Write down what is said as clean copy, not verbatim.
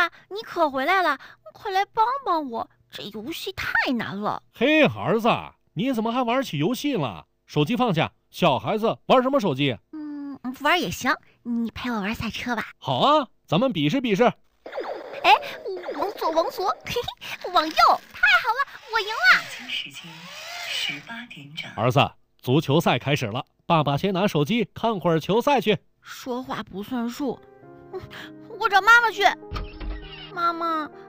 爸，你可回来了，快来帮帮我，这游戏太难了。 嘿，儿子，你怎么还玩起游戏了？手机放下，小孩子玩什么手机？ 玩也行，你陪我玩赛车吧。 好啊，咱们比试比试。 哎，往左，嘿嘿，往右，太好了，我赢了。 北京时间18点整。 儿子，足球赛开始了，爸爸先拿手机看会儿球赛去。 说话不算数，我找妈妈去。妈妈，